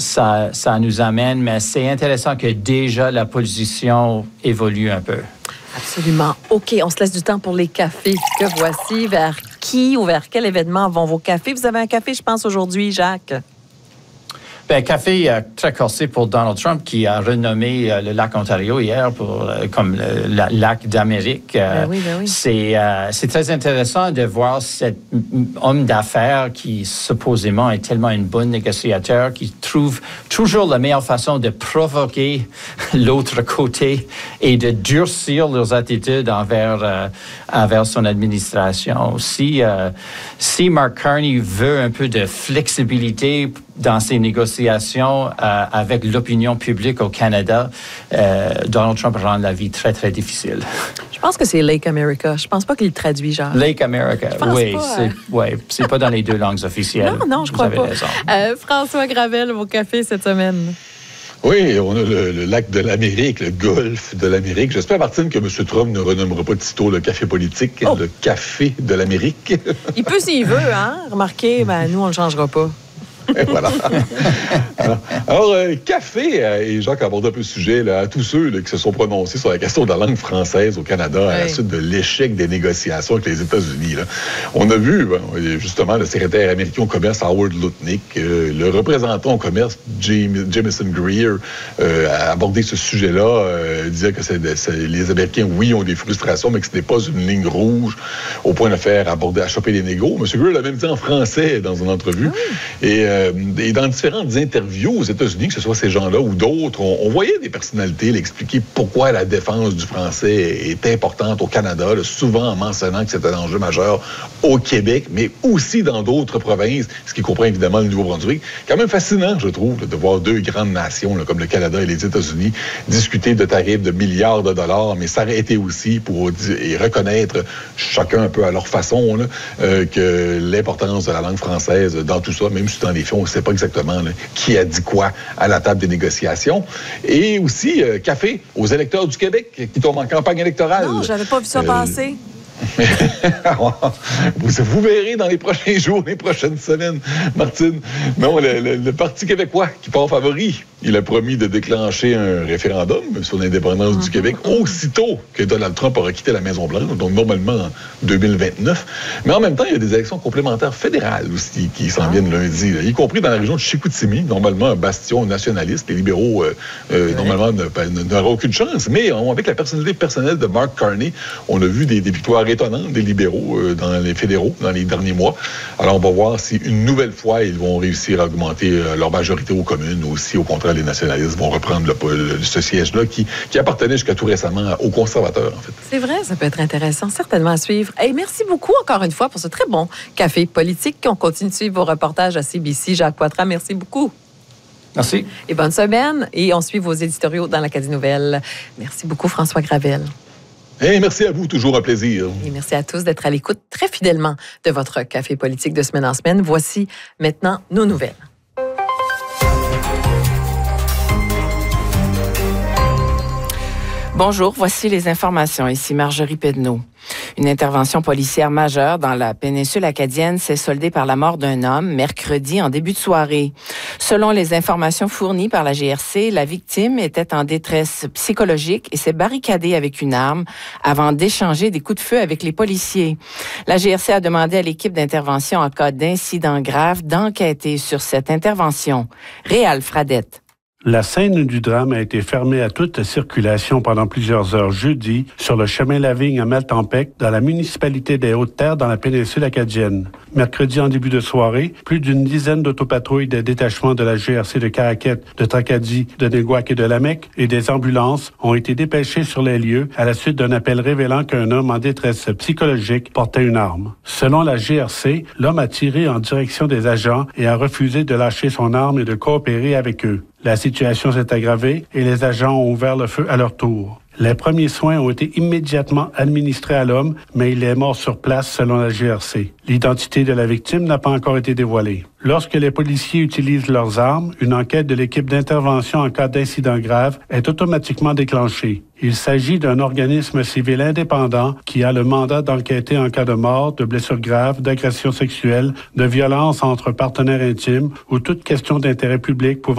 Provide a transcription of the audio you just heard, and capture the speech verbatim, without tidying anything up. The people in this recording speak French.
ça, ça nous amène, mais c'est intéressant que déjà la position évolue un peu. Absolument. OK, on se laisse du temps pour les cafés que voici. Vers qui ou vers quel événement vont vos cafés? Vous avez un café, je pense, aujourd'hui, Jacques? Bien, café euh, très corsé pour Donald Trump, qui a renommé euh, le lac Ontario hier pour, euh, comme le, le lac d'Amérique. Euh, ben oui, ben oui. C'est, euh, c'est très intéressant de voir cet homme d'affaires qui, supposément, est tellement un bon négociateur, qui trouve toujours la meilleure façon de provoquer l'autre côté et de durcir leurs attitudes envers, euh, envers son administration. Si, euh, si Mark Carney veut un peu de flexibilité dans ses négociations euh, avec l'opinion publique au Canada, euh, Donald Trump rend la vie très, très difficile. Je pense que c'est Lake America. Je pense pas qu'il le traduit, genre. Lake America, oui. Pas, c'est, euh... ouais, c'est pas dans les deux langues officielles. Non, non, je Vous crois avez pas. raison. Euh, François Gravel, vos cafés cette semaine. Oui, on a le, le lac de l'Amérique, le golfe de l'Amérique. J'espère, Martine, que M. Trump ne renommera pas tôt le café politique, oh. le café de l'Amérique. Il peut s'il veut, hein? Remarquez, ben, nous, on le changera pas. Et voilà. Alors, alors euh, café, euh, et Jacques a abordé un peu le sujet là, à tous ceux là, qui se sont prononcés sur la question de la langue française au Canada oui. à la suite de l'échec des négociations avec les États-Unis. Là. On a vu, ben, justement, le secrétaire américain au commerce, Howard Lutnick, euh, le représentant au commerce, James, Jameson Greer, euh, a abordé ce sujet-là, euh, disait que c'est, c'est, les Américains, oui, ont des frustrations, mais que ce n'est pas une ligne rouge au point de faire aborder, à choper les négos. M. Greer l'a même dit en français dans une entrevue. Oui. Et Euh, et dans différentes interviews aux États-Unis, que ce soit ces gens-là ou d'autres, on, on voyait des personnalités l'expliquer pourquoi la défense du français est importante au Canada, là, souvent en mentionnant que c'est un enjeu majeur au Québec, mais aussi dans d'autres provinces, ce qui comprend évidemment le Nouveau-Brunswick. Quand même fascinant, je trouve, là, de voir deux grandes nations là, comme le Canada et les États-Unis discuter de tarifs de milliards de dollars, mais s'arrêter aussi pour et reconnaître chacun un peu à leur façon là, euh, que l'importance de la langue française dans tout ça, même si dans les on ne sait pas exactement là, qui a dit quoi à la table des négociations. Et aussi, euh, café aux électeurs du Québec qui tombent en campagne électorale. Non, j'avais pas vu ça euh... passer. vous, vous verrez dans les prochains jours, les prochaines semaines, Martine. Non, le, le, le Parti québécois qui part favori, il a promis de déclencher un référendum sur l'indépendance mm-hmm. du Québec aussitôt que Donald Trump aura quitté la Maison-Blanche, donc normalement en deux mille vingt-neuf. Mais en même temps, il y a des élections complémentaires fédérales aussi qui s'en ah. viennent lundi, là, y compris dans la région de Chicoutimi, normalement un bastion nationaliste. Les libéraux, euh, euh, ouais. normalement, n'auront aucune chance. Mais on, avec la personnalité personnelle de Mark Carney, on a vu des, des victoires étonnantes des libéraux euh, dans les fédéraux dans les derniers mois. Alors, on va voir si une nouvelle fois, ils vont réussir à augmenter euh, leur majorité aux communes ou si, au contraire, les nationalistes vont reprendre le, le, ce siège-là qui, qui appartenait jusqu'à tout récemment aux conservateurs, en fait. C'est vrai, ça peut être intéressant, certainement à suivre. Et merci beaucoup encore une fois pour ce très bon café politique. On continue de suivre vos reportages à C B C. Jacques Poitras, merci beaucoup. Merci. Et bonne semaine. Et on suit vos éditoriaux dans l'Acadie Nouvelle. Merci beaucoup, François Gravel. Hey, merci à vous, toujours un plaisir. Et merci à tous d'être à l'écoute très fidèlement de votre café politique de semaine en semaine. Voici maintenant nos nouvelles. Bonjour, voici les informations. Ici Marjorie Pedneau. Une intervention policière majeure dans la péninsule acadienne s'est soldée par la mort d'un homme mercredi en début de soirée. Selon les informations fournies par la G R C, la victime était en détresse psychologique et s'est barricadée avec une arme avant d'échanger des coups de feu avec les policiers. La G R C a demandé à l'équipe d'intervention en cas d'incident grave d'enquêter sur cette intervention. Réal Fradette. La scène du drame a été fermée à toute circulation pendant plusieurs heures jeudi sur le chemin Lavigne à Maltempec, dans la municipalité des Hautes-Terres, dans la péninsule acadienne. Mercredi, en début de soirée, plus d'une dizaine d'autopatrouilles des détachements de la G R C de Caraquette, de Tracadie, de Néguac et de Lamec et des ambulances ont été dépêchées sur les lieux à la suite d'un appel révélant qu'un homme en détresse psychologique portait une arme. Selon la G R C, l'homme a tiré en direction des agents et a refusé de lâcher son arme et de coopérer avec eux. La situation s'est aggravée et les agents ont ouvert le feu à leur tour. Les premiers soins ont été immédiatement administrés à l'homme, mais il est mort sur place selon la G R C. L'identité de la victime n'a pas encore été dévoilée. Lorsque les policiers utilisent leurs armes, une enquête de l'équipe d'intervention en cas d'incident grave est automatiquement déclenchée. Il s'agit d'un organisme civil indépendant qui a le mandat d'enquêter en cas de mort, de blessures graves, d'agression sexuelle, de violence entre partenaires intimes ou toute question d'intérêt public pouvant